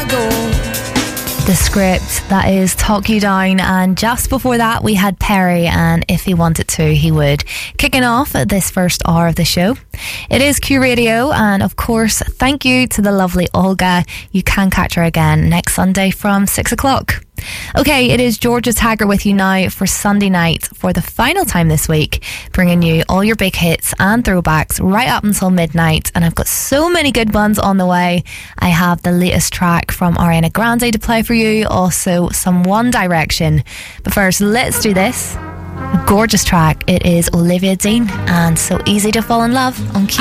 The Script, that is Talk You Down, and just before that we had Perry and If He Wanted To He Would, kicking off this first hour of the show. It is Q Radio, and of course thank you to the lovely Olga. You can catch her again next Sunday from 6 o'clock. Okay, it is Georgia Taggart with you now for Sunday night for the final time this week, bringing you all your big hits and throwbacks right up until midnight, and I've got so many good ones on the way. I have the latest track from Ariana Grande to play for you, also some One Direction. But first, let's do this. A gorgeous track. It is Olivia Dean and So Easy to Fall in Love on Q.